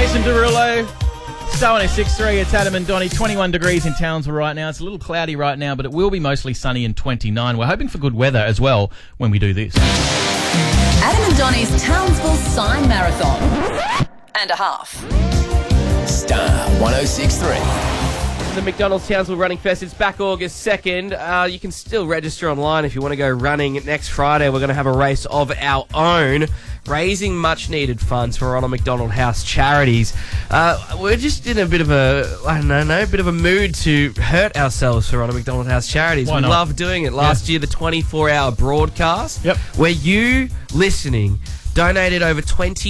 Jason Derulo, Star 106.3. It's Adam and Donnie. 21 degrees in Townsville right now. It's a little cloudy right now, but it will be mostly sunny and 29. We're hoping for good weather as well when we do this. Adam and Donnie's Townsville Sign Marathon and a half. Star 106.3. The McDonald's Townsville Running Fest. It's back August 2nd. You can still register online if you want to go running next Friday. We're going to have a race of our own, raising much-needed funds for Ronald McDonald House charities. We're just in a bit of a mood to hurt ourselves for Ronald McDonald House charities. Why we not? love doing it. Last year, the 24-hour broadcast, where you listening donated over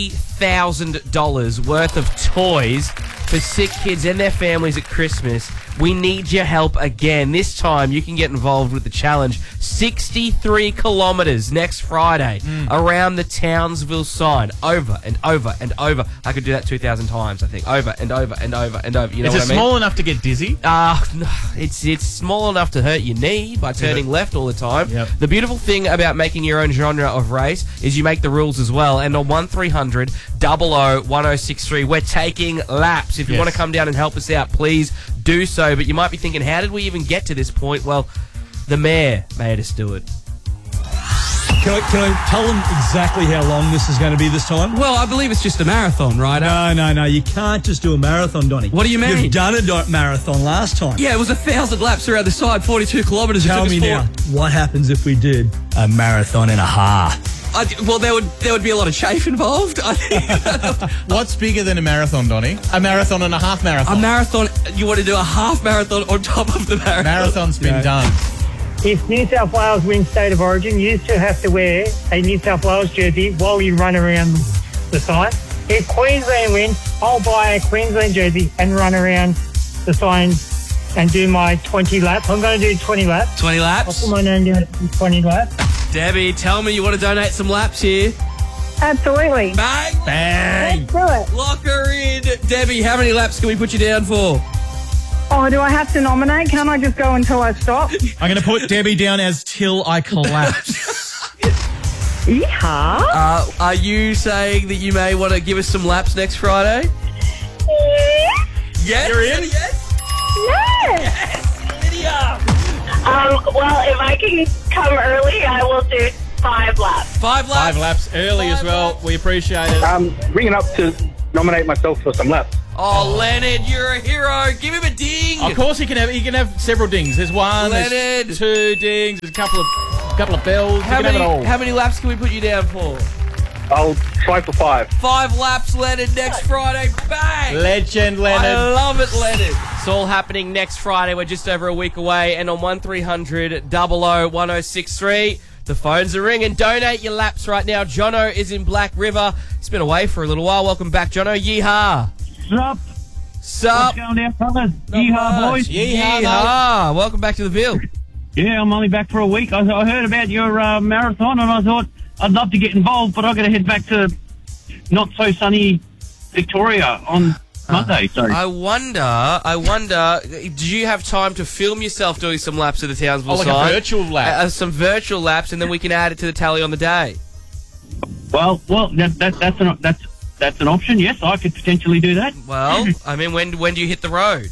$20,000 worth of toys for sick kids and their families at Christmas. We need your help again. This time you can get involved with the challenge. 63 kilometres next Friday around the Townsville sign. Over and over and over. I could do that 2,000 times, I think. Over and over and over and over. You know Is what it I mean? small enough to get dizzy? No, it's small enough to hurt your knee by turning left all the time. Yep. The beautiful thing about making your own genre of race is you make the rules as well. And on 1300 00 1063, we're taking laps. If you want to come down and help us out, please do so. But you might be thinking, how did we even get to this point? Well, the mayor made us do it. Can I tell them exactly how long this is going to be this time? Well, I believe it's just a marathon, right? No. You can't just do a marathon, Donnie. What do you mean? You've done a marathon last time. Yeah, it was 1,000 laps around the side, 42 kilometres. Tell me now, what happens if we did a marathon and a half? Well, there would be a lot of chafe involved, I think. What's bigger than a marathon, Donnie? A marathon and a half marathon. A marathon, you want to do a half marathon on top of the marathon. Marathon's been done. If New South Wales wins State of Origin, you still have to wear a New South Wales jersey while you run around the sign. If Queensland wins, I'll buy a Queensland jersey and run around the sign and do my 20 laps. I'm going to do 20 laps. 20 I'll laps? put my name down at 20 laps. Debbie, tell me you want to donate some laps here. Absolutely. Bang! Bang! Let's do it. Lock her in. Debbie, how many laps can we put you down for? Oh, do I have to nominate? Can't I just go until I stop? I'm going to put Debbie down as till I collapse. Yeehaw. Are you saying that you may want to give us some laps next Friday? Yes? You're in? Yes? Yes. Lydia! Well, if I can come early, I will do 5 laps. 5 laps? 5 laps early as well. We appreciate it. Ringing up to nominate myself for some laps. Oh, Leonard, you're a hero. Give him a ding. Of course, he can have several dings. There's one, Leonard. there's 2 dings, there's a couple of bells. How you can have it all. many laps can we put you down for? I'll try for 5. 5 laps, Leonard, next Friday. Bang! Legend, Leonard. I love it, Leonard. It's all happening next Friday. We're just over a week away. And on 1300 00 1063, the phones are ringing. Donate your laps right now. Jono is in Black River. He's been away for a little while. Welcome back, Jono. Yeehaw. Sup? Sup? What's going down, fellas? Yeehaw, boys. Yeehaw. Welcome back to the Ville. Yeah, I'm only back for a week. I heard about your marathon and I thought I'd love to get involved, but I've got to head back to not-so-sunny Victoria on Monday. So I wonder, do you have time to film yourself doing some laps of the Townsville like side? a virtual lap. Some virtual laps, and then we can add it to the tally on the day. Well, that's an option. Yes, I could potentially do that. Well, I mean, when do you hit the road?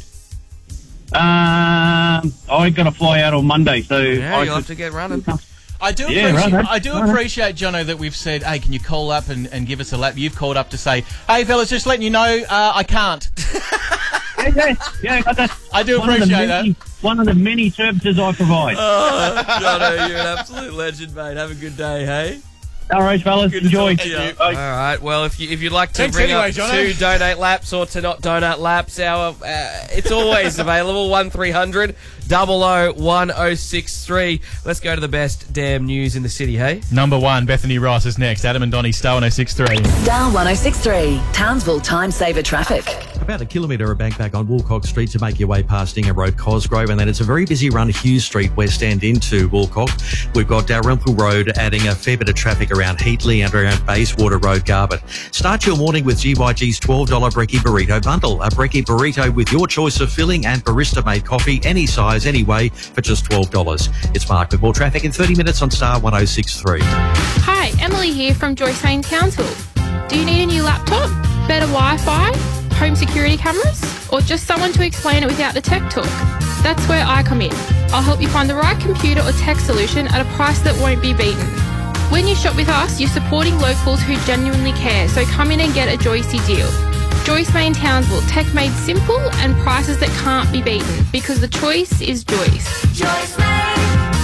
I got to fly out on Monday, so Yeah, you'll have to get running. I do appreciate, Jono, that we've said, hey, can you call up and give us a lap? You've called up to say, hey, fellas, just letting you know, I can't. Yeah, that's I do appreciate that. One of the many services I provide. Oh, Jono, you're an absolute legend, mate. Have a good day, hey? All right, fellas, enjoy. All right. Well, if you'd like to Thanks bring anyway, up Jono. to donate laps or to not donate laps, it's always available. 1300 00 1063. Let's go to the best damn news in the city, hey? Number 1, Bethany Ross is next. Adam and Donnie, Star 106.3. Star 106.3, Townsville Time Saver Traffic. About a kilometre of bank back on Woolcock Street to make your way past Ingham Road, Cosgrove, and then it's a very busy run Hughes Street, West End into Woolcock. We've got Dalrymple Road adding a fair bit of traffic around Heatley and around Bayswater Road, Garbutt. Start your morning with GYG's $12 Brekkie Burrito Bundle. A Brekkie Burrito with your choice of filling and barista-made coffee, any size, any way, for just $12. It's marked with more traffic in 30 minutes on Star 106.3. Hi, Emily here from Joyce Lane Townsville. Do you need a new laptop? Better Wi-Fi? home security cameras, or just someone to explain it without the tech talk? That's where I come in. I'll help you find the right computer or tech solution at a price that won't be beaten. When you shop with us, you're supporting locals who genuinely care, so come in and get a Joycey deal. Joyce Main Townsville, tech made simple and prices that can't be beaten, because the choice is Joyce. Joyce Main,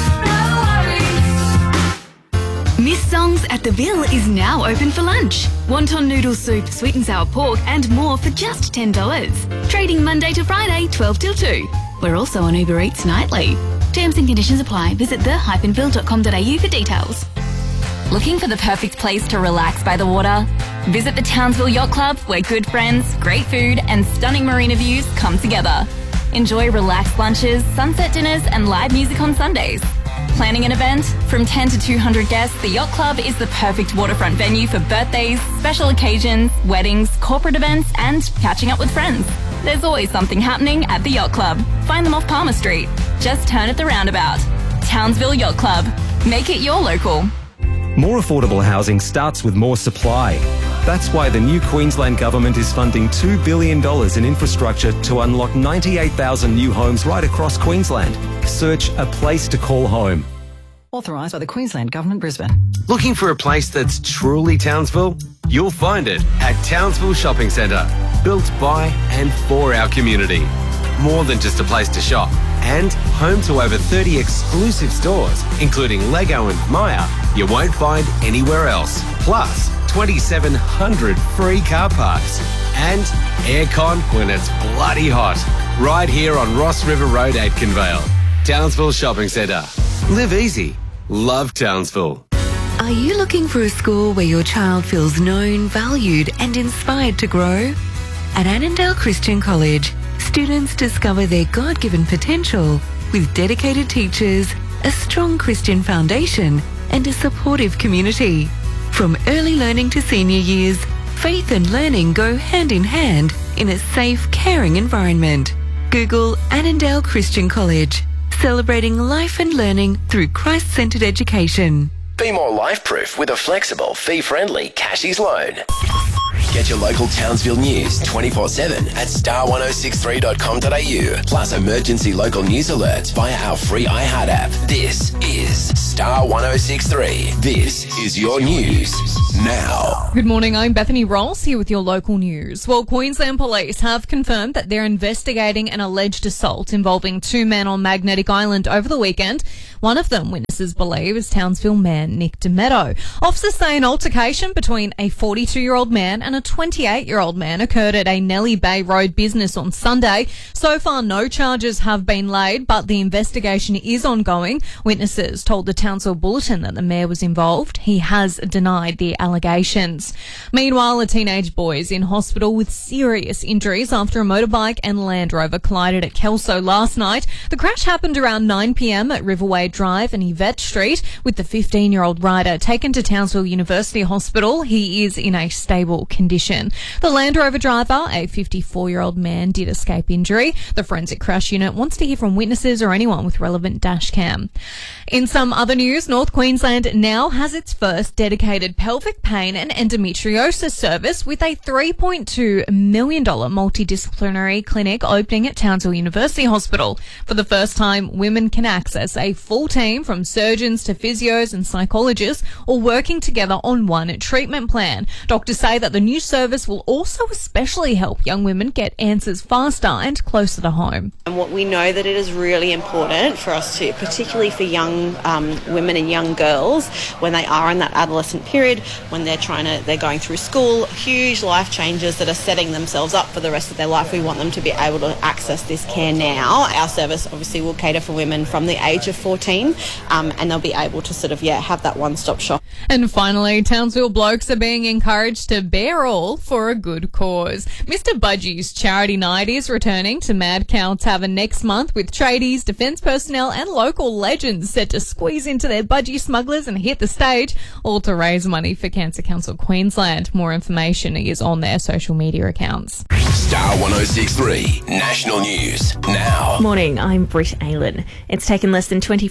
no worries. Miss Songs at the Ville is now open for lunch. Wonton noodle soup, sweet and sour pork and more for just $10. Trading Monday to Friday, 12 till 2. We're also on Uber Eats nightly. Terms and conditions apply. Visit the-ville.com.au for details. Looking for the perfect place to relax by the water? Visit the Townsville Yacht Club, where good friends, great food and stunning marina views come together. Enjoy relaxed lunches, sunset dinners and live music on Sundays. Planning an event? From 10 to 200 guests, the Yacht Club is the perfect waterfront venue for birthdays, special occasions, weddings, corporate events and catching up with friends. There's always something happening at the Yacht Club. Find them off Palmer Street. Just turn at the roundabout. Townsville Yacht Club. Make it your local. More affordable housing starts with more supply. That's why the new Queensland Government is funding $2 billion in infrastructure to unlock 98,000 new homes right across Queensland. Search A Place to Call Home. Authorised by the Queensland Government, Brisbane. Looking for a place that's truly Townsville? You'll find it at Townsville Shopping Centre. Built by and for our community. More than just a place to shop. And home to over 30 exclusive stores, including Lego and Myer, you won't find anywhere else. Plus, 2,700 free car parks. And aircon when it's bloody hot. Right here on Ross River Road, Aitkenvale. Townsville Shopping Centre. Live easy. Love Townsville. Are you looking for a school where your child feels known, valued and inspired to grow? At Annandale Christian College, students discover their God-given potential with dedicated teachers, a strong Christian foundation and a supportive community. From early learning to senior years, faith and learning go hand in hand in a safe, caring environment. Google Annandale Christian College, celebrating life and learning through Christ-centered education. Be more life-proof with a flexible, fee-friendly Cashies loan. Get your local Townsville news 24/7 at star1063.com.au. Plus emergency local news alerts via our free iHeart app. This is Star 1063. This is your news now. Good morning, I'm Bethany Ross here with your local news. Well, Queensland Police have confirmed that they're investigating an alleged assault involving two men on Magnetic Island over the weekend. One of them, witnesses believe, is Townsville Mayor Nick DeMeadow. Officers say an altercation between a 42-year-old man and a 28-year-old man occurred at a Nellie Bay Road business on Sunday. So far, no charges have been laid, but the investigation is ongoing. Witnesses told the Townsville Bulletin that the mayor was involved. He has denied the allegations. Meanwhile, a teenage boy is in hospital with serious injuries after a motorbike and Land Rover collided at Kelso last night. The crash happened around 9 p.m. at Riverway Drive and Yvette Street, with the 15-year-old rider taken to Townsville University Hospital. He is in a stable condition. The Land Rover driver, a 54-year-old man, did escape injury. The forensic crash unit wants to hear from witnesses or anyone with relevant dash cam. In some other news, North Queensland now has its first dedicated pelvic pain and endometriosis service with a $3.2 million multidisciplinary clinic opening at Townsville University Hospital. For the first time, women can access a full team from surgeons to physios and psychologists, all working together on one treatment plan. Doctors say that the new service will also especially help young women get answers faster and closer to home. And what we know that it is really important for us to, particularly for young women and young girls, when they are in that adolescent period, when they're going through school, huge life changes that are setting themselves up for the rest of their life. We want them to be able to access this care now. Our service obviously will cater for women from the age of 14, and they'll be able to have that one-stop shop. And finally, Townsville blokes are being encouraged to bear all for a good cause. Mr. Budgie's charity night is returning to Mad Cow Tavern next month, with tradies, defence personnel and local legends set to squeeze into their budgie smugglers and hit the stage, all to raise money for Cancer Council Queensland. More information is on their social media accounts. Star 1063 National News now. Morning, I'm Britt Aylen. It's taken less than 24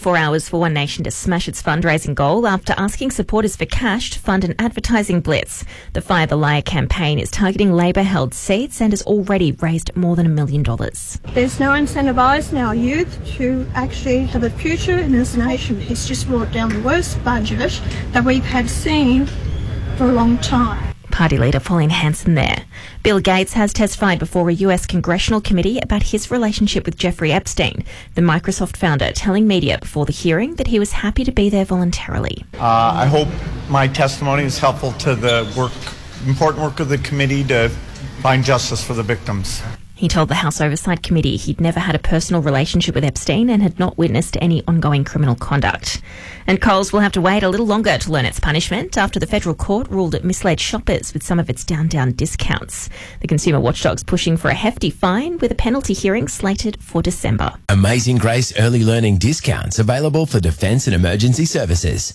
24 hours for One Nation to smash its fundraising goal after asking supporters for cash to fund an advertising blitz. The Fire the Liar campaign is targeting Labor-held seats and has already raised more than $1 million. There's no incentivising our youth to actually have a future in this nation. It's just brought down the worst budget that we've had seen for a long time. Party leader Pauline Hanson there. Bill Gates has testified before a US congressional committee about his relationship with Jeffrey Epstein, the Microsoft founder, telling media before the hearing that he was happy to be there voluntarily. I hope my testimony is helpful to the important work of the committee to find justice for the victims. He told the House Oversight Committee he'd never had a personal relationship with Epstein and had not witnessed any ongoing criminal conduct. And Coles will have to wait a little longer to learn its punishment after the federal court ruled it misled shoppers with some of its down discounts. The consumer watchdog's pushing for a hefty fine with a penalty hearing slated for December. Amazing Grace early learning discounts available for defence and emergency services.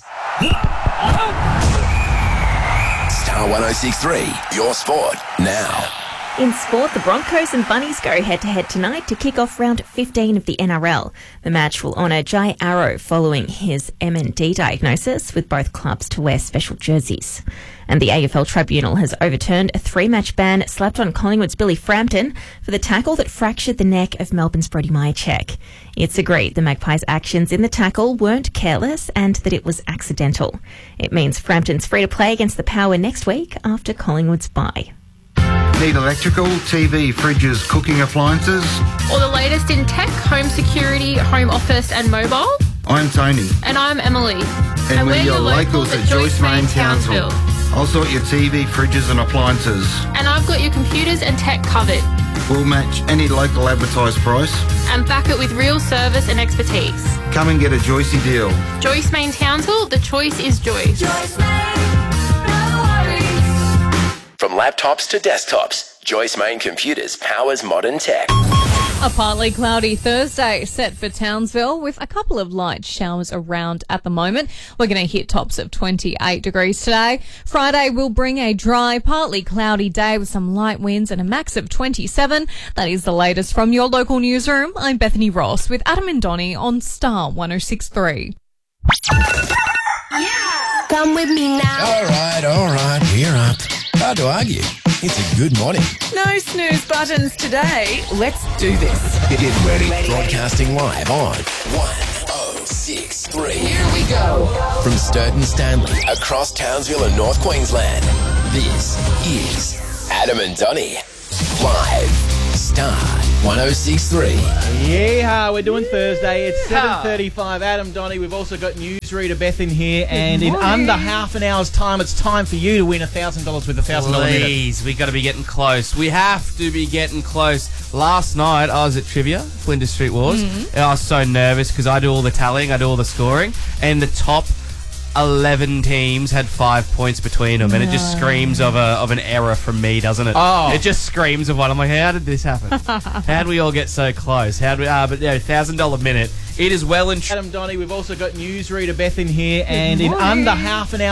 Star 106.3, your sport now. In sport, the Broncos and Bunnies go head-to-head tonight to kick off round 15 of the NRL. The match will honour Jai Arrow following his MND diagnosis, with both clubs to wear special jerseys. And the AFL Tribunal has overturned a 3-match ban slapped on Collingwood's Billy Frampton for the tackle that fractured the neck of Melbourne's Brody Myercheck. It's agreed the Magpies' actions in the tackle weren't careless and that it was accidental. It means Frampton's free to play against the Power next week after Collingwood's bye. Need electrical, TV, fridges, cooking appliances? Or the latest in tech, home security, home office and mobile? I'm Tony. And I'm Emily. And we're your locals at Joyce Main Townsville. I'll sort your TV, fridges and appliances. And I've got your computers and tech covered. We'll match any local advertised price. And back it with real service and expertise. Come and get a Joycey deal. Joyce Main Townsville, the choice is Joyce. Joyce Main. From laptops to desktops, Joyce Main Computers powers modern tech. A partly cloudy Thursday set for Townsville with a couple of light showers around at the moment. We're going to hit tops of 28 degrees today. Friday will bring a dry, partly cloudy day with some light winds and a max of 27. That is the latest from your local newsroom. I'm Bethany Ross with Adam and Donnie on Star 106.3. Yeah! Come with me now. All right, we're up. Hard to argue. It's a good morning. No snooze buttons today. Let's do this. Get ready. Broadcasting live on 106.3. Here we go. From Sturton Stanley across Townsville and North Queensland, this is Adam and Donnie. Live. Star 106.3. Yeah, we're doing Thursday. It's 7:35. Adam, Donnie, we've also got newsreader Beth in here, and in under half an hour's time, it's time for you to win $1,000 with $1,000 minute. Please, we got to be getting close. We have to be getting close. Last night, I was at Trivia, Flinders Street Wars, and I was so nervous because I do all the tallying, I do all the scoring, and the top 11 teams had 5 points between them, and it just screams of an error from me, doesn't it? Oh. It just screams of one. I'm like, how did this happen? How did we all get so close? But yeah, $1,000 minute. It is well and Adam, Donnie, we've also got newsreader Beth in here, and in under half an hour.